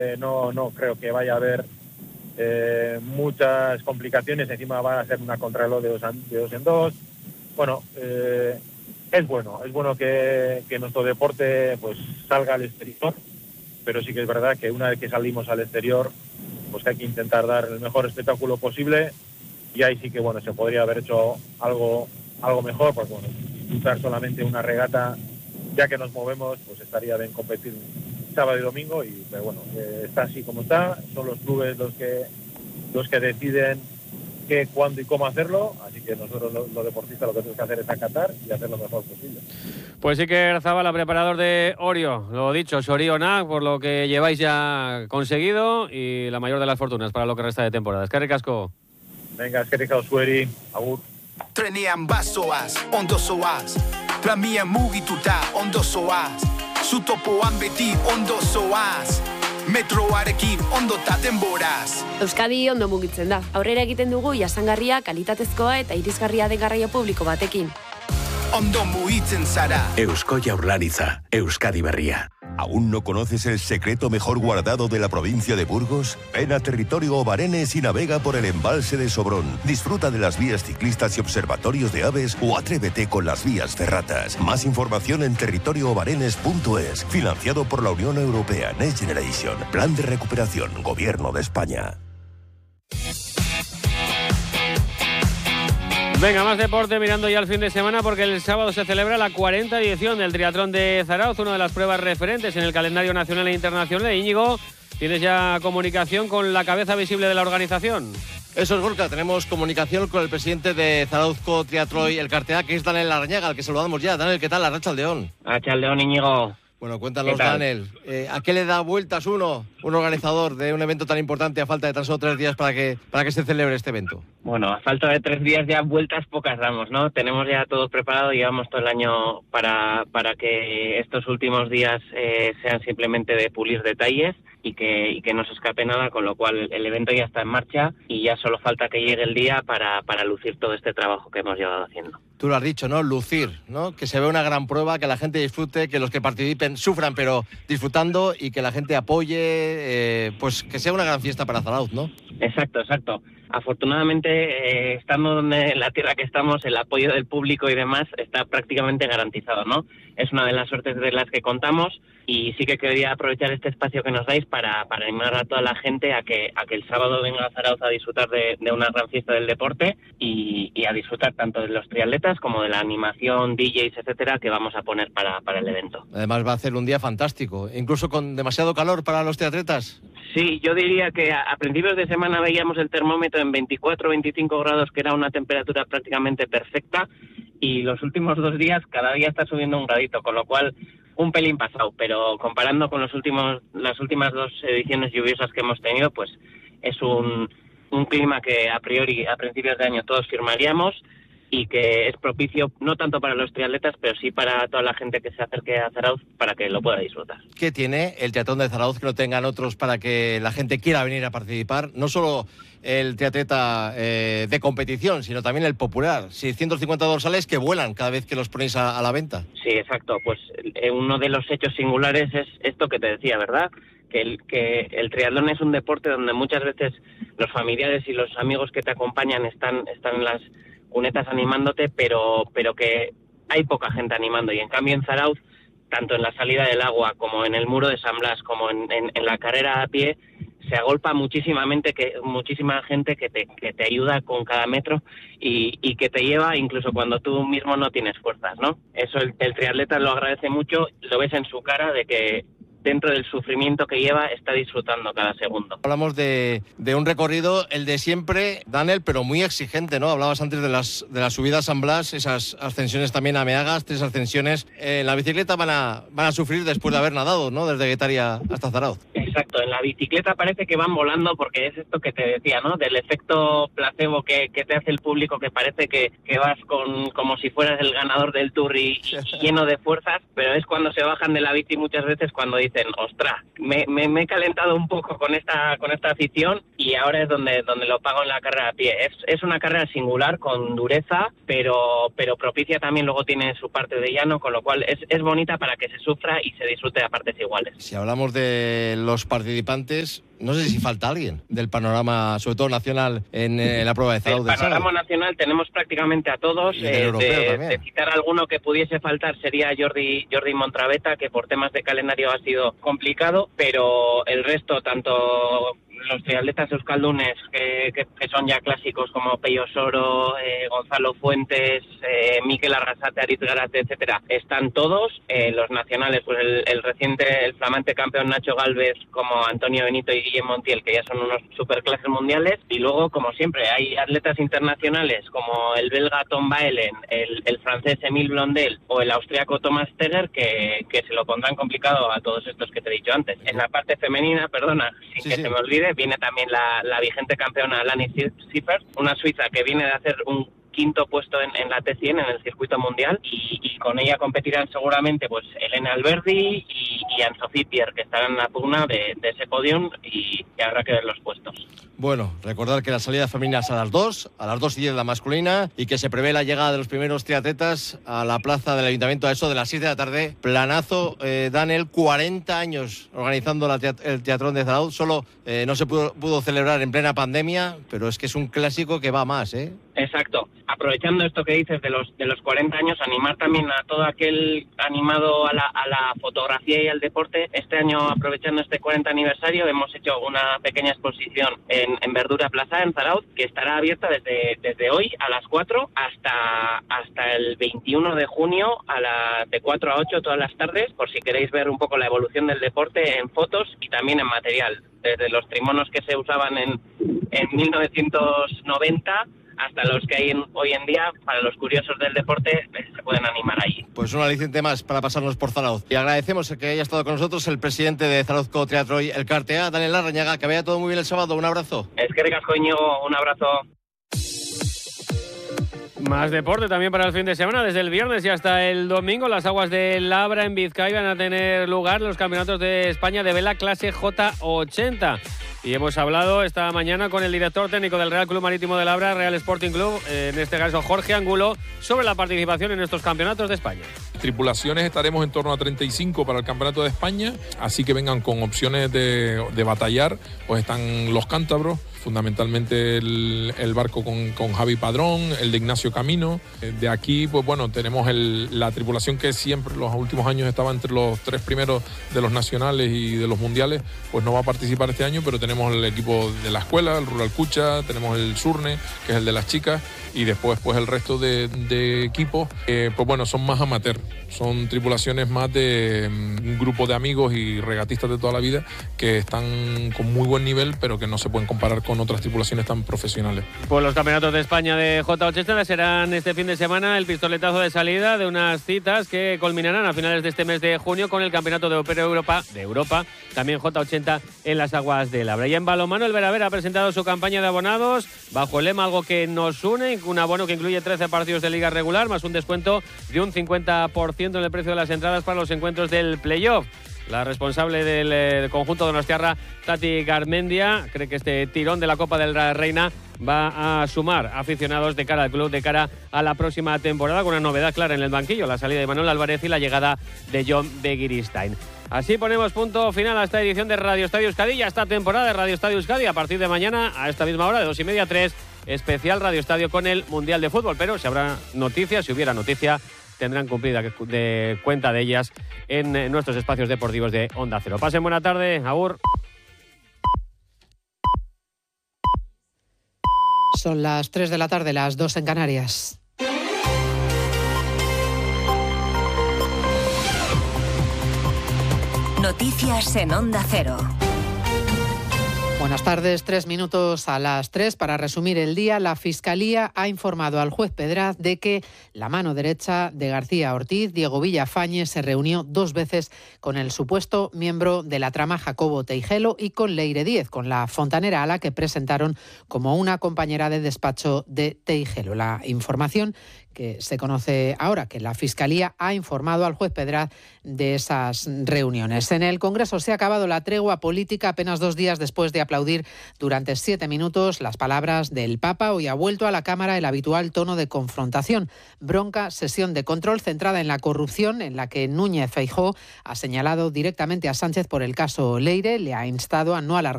No creo que vaya a haber muchas complicaciones. Encima va a ser una contrarreloj de dos en dos. Bueno, es bueno que nuestro deporte pues salga al exterior, pero sí que es verdad que una vez que salimos al exterior, pues hay que intentar dar el mejor espectáculo posible, y ahí sí que bueno, se podría haber hecho algo mejor, pues bueno, disfrutar solamente una regata, ya que nos movemos, pues estaría bien competir sábado y domingo, pero bueno, está así como está, son los clubes los que deciden qué, cuándo y cómo hacerlo, así que nosotros los deportistas lo que tenemos que hacer es acatar y hacer lo mejor posible. Pues sí que Zabala, preparador de Orio, lo dicho, Sorionak, por lo que lleváis ya conseguido, y la mayor de las fortunas para lo que resta de temporada. Eskerrik asko. Venga, eskerrik asko zueri, agur. Trenean bazoaz, ondo zoaz, tramien mugituta ondo zoaz, zutopoan beti ondo zoaz, metroarekin ondota denboraz. Euskadi ondo mugitzen da. Aurrera egiten dugu jasangarria, kalitatezkoa eta irisgarria den garraio publiko batekin. Ondo mugitzen zara. Eusko Jaurlaritza, Euskadi berria. ¿Aún no conoces el secreto mejor guardado de la provincia de Burgos? Ven a Territorio Obarenes y navega por el embalse de Sobrón. Disfruta de las vías ciclistas y observatorios de aves o atrévete con las vías ferratas. Más información en territorioobarenes.es. Financiado por la Unión Europea Next Generation. Plan de recuperación. Gobierno de España. Venga, más deporte mirando ya el fin de semana, porque el sábado se celebra la 40ª edición del Triatlón de Zarauz, una de las pruebas referentes en el calendario nacional e internacional. Íñigo, ¿tienes ya comunicación con la cabeza visible de la organización? Eso es, Gorka, tenemos comunicación con el presidente de Zarauzko Triatloi Elkartea, que es Daniel Larrañaga, al que saludamos ya. Daniel, ¿qué tal? Arratsaldeon. Arratsaldeon, Íñigo. Bueno, cuéntanos, Daniel, ¿a qué le da vueltas un organizador de un evento tan importante a falta de tan solo 3 días para que se celebre este evento? Bueno, a falta de 3 días ya vueltas pocas damos, ¿no? Tenemos ya todo preparado, llevamos todo el año para que estos últimos días sean simplemente de pulir detalles y que no se escape nada, con lo cual el evento ya está en marcha y ya solo falta que llegue el día para lucir todo este trabajo que hemos llevado haciendo. Tú lo has dicho, ¿no? Lucir, ¿no? Que se vea una gran prueba, que la gente disfrute, que los que participen sufran, pero disfrutando, y que la gente apoye, pues que sea una gran fiesta para Zarauz, ¿no? Exacto. Afortunadamente, estando en la tierra que estamos, el apoyo del público y demás está prácticamente garantizado, ¿no? Es una de las suertes de las que contamos, y sí que quería aprovechar este espacio que nos dais para animar a toda la gente a que el sábado venga a Zarauz a disfrutar de una gran fiesta del deporte y a disfrutar tanto de los triatletas como de la animación, DJs, etcétera, que vamos a poner para el evento. Además va a ser un día fantástico, incluso con demasiado calor para los triatletas. Sí, yo diría que a principios de semana veíamos el termómetro en 24 o 25 grados, que era una temperatura prácticamente perfecta, y los últimos 2 días cada día está subiendo un gradito, con lo cual un pelín pasado, pero comparando con las últimas 2 ediciones lluviosas que hemos tenido, pues es un clima que a priori a principios de año todos firmaríamos, y que es propicio no tanto para los triatletas, pero sí para toda la gente que se acerque a Zarauz para que lo pueda disfrutar. ¿Qué tiene el triatlón de Zarauz que no tengan otros para que la gente quiera venir a participar? No solo el triatleta de competición, sino también el popular. 650 dorsales que vuelan cada vez que los ponéis a la venta. Sí, exacto. Pues uno de los hechos singulares es esto que te decía, ¿verdad? Que el triatlón es un deporte donde muchas veces los familiares y los amigos que te acompañan están en las cunetas animándote, pero que hay poca gente animando, y en cambio en Zarauz, tanto en la salida del agua como en el muro de San Blas como en la carrera a pie, se agolpa muchísima gente que te ayuda con cada metro y que te lleva incluso cuando tú mismo no tienes fuerzas, ¿no? Eso el triatleta lo agradece mucho, lo ves en su cara de que dentro del sufrimiento que lleva, está disfrutando cada segundo. Hablamos de un recorrido, el de siempre, Daniel, pero muy exigente, ¿no? Hablabas antes de las subidas a San Blas, esas ascensiones también a Meagas, 3 ascensiones. En la bicicleta van a sufrir después de haber nadado, ¿no? Desde Guetaria hasta Zarauz. Exacto, en la bicicleta parece que van volando, porque es esto que te decía, ¿no? Del efecto placebo que te hace el público, que parece que vas como si fueras el ganador del Tour y lleno de fuerzas, pero es cuando se bajan de la bici muchas veces cuando dicen, ostras, me he calentado un poco con esta afición, y ahora es donde lo pago en la carrera a pie. Es una carrera singular, con dureza, pero propicia también, luego tiene su parte de llano, con lo cual es bonita para que se sufra y se disfrute a partes iguales. Si hablamos de los los participantes. No sé si falta alguien del panorama, sobre todo nacional, en la prueba de Zarauz. El panorama nacional tenemos prácticamente a todos. De citar alguno que pudiese faltar sería Jordi Montraveta, que por temas de calendario ha sido complicado, pero el resto, tanto los triatletas euskaldunes, que son ya clásicos como Peyo Soro, Gonzalo Fuentes, Mikel Arrasate, Aritz Garate, etcétera, están todos. Los nacionales, pues el flamante campeón Nacho Gálvez, como Antonio Benito y Guillem Montiel, que ya son unos superclases mundiales. Y luego, como siempre, hay atletas internacionales como el belga Tom Baelen, el francés Emile Blondel o el austriaco Thomas Steger, que se lo pondrán complicado a todos estos que te he dicho antes. En la parte femenina, se me olvide, viene también la vigente campeona Lani Siffert, una suiza que viene de hacer un quinto puesto en la T100 en el circuito mundial, y con ella competirán seguramente pues Elena Alberdi y Anne-Sophie Pierre, que estarán en la pugna de ese podium, y habrá que ver los puestos. Bueno, recordar que la salida femenina es a las 2:10 la masculina, y que se prevé la llegada de los primeros triatletas a la plaza del Ayuntamiento a eso de las 6 de la tarde. Planazo, Daniel, 40 años organizando el Teatrón de Zarauz. Solo no se pudo celebrar en plena pandemia, pero es que es un clásico que va más, ¿eh? Exacto. Aprovechando esto que dices de los 40 años, animar también a todo aquel animado a la fotografía y al deporte. Este año, aprovechando este 40 aniversario, hemos hecho una pequeña exposición en Verdura Plaza, en Zarauz, que estará abierta desde hoy a las 4 hasta el 21 de junio de 4 a 8 todas las tardes, por si queréis ver un poco la evolución del deporte en fotos y también en material, desde los trimonos que se usaban en 1990 hasta los que hay hoy en día. Para los curiosos del deporte, se pueden animar ahí. Pues un aliciente más para pasarnos por Zarauz. Y agradecemos que haya estado con nosotros el presidente de Zarauzko Triatloi Elkartea, Daniel Larrañaga. Que vaya todo muy bien el sábado. Un abrazo. Eskerrik asko, Íñigo. Un abrazo. Más deporte también para el fin de semana. Desde el viernes y hasta el domingo, las aguas de Labra en Vizcaya van a tener lugar los campeonatos de España de vela clase J80. Y hemos hablado esta mañana con el director técnico del Real Club Marítimo de Labra, Real Sporting Club, en este caso Jorge Angulo, sobre la participación en estos campeonatos de España. Tripulaciones estaremos en torno a 35 para el Campeonato de España, así que vengan con opciones de batallar. Pues están los cántabros, fundamentalmente el barco con Javi Padrón, el de Ignacio Camino. De aquí, pues bueno, tenemos la tripulación que siempre los últimos años estaba entre los 3 primeros de los nacionales y de los mundiales, pues no va a participar este año, pero tenemos el equipo de la escuela, el Rural Cucha, tenemos el Surne, que es el de las chicas, y después pues el resto de equipos, pues bueno, son más amateur, son tripulaciones más de un grupo de amigos y regatistas de toda la vida que están con muy buen nivel, pero que no se pueden comparar con otras tripulaciones tan profesionales. Pues los campeonatos de España de J80 serán este fin de semana el pistoletazo de salida de unas citas que culminarán a finales de este mes de junio con el Campeonato de Opero Europa, también J80 en las aguas de Labra. Y en balonmano, el Vera Vera ha presentado su campaña de abonados bajo el lema Algo que nos une, un abono que incluye 13 partidos de liga regular más un descuento de un 50% en el precio de las entradas para los encuentros del playoff. La responsable del conjunto donostiarra, Tati Garmendia, cree que este tirón de la Copa de la Reina va a sumar aficionados de cara al club, de cara a la próxima temporada, con una novedad clara en el banquillo, la salida de Manuel Álvarez y la llegada de John Begiristain. Así ponemos punto final a esta edición de Radio Estadio Euskadi y a esta temporada de Radio Estadio Euskadi. A partir de mañana, a esta misma hora, de 2:30 a 3, especial Radio Estadio con el Mundial de Fútbol. Pero si hubiera noticia, tendrán cumplida de cuenta de ellas en nuestros espacios deportivos de Onda Cero. Pasen buena tarde, agur. Son las 3 de la tarde, las 2 en Canarias. Noticias en Onda Cero. Buenas tardes, 3 minutos a las 3. Para resumir el día, la Fiscalía ha informado al juez Pedraz de que la mano derecha de García Ortiz, Diego Villafañe, se reunió 2 veces con el supuesto miembro de la trama Jacobo Teijelo y con Leire Díez, con la fontanera a la que presentaron como una compañera de despacho de Teijelo. La información que se conoce ahora, que la Fiscalía ha informado al juez Pedraz de esas reuniones. En el Congreso se ha acabado la tregua política apenas 2 días después de aplaudir aplaudir durante 7 minutos las palabras del Papa. Hoy ha vuelto a la Cámara el habitual tono de confrontación. Bronca, sesión de control centrada en la corrupción, en la que Núñez Feijóo ha señalado directamente a Sánchez por el caso Leire, le ha instado a no alargar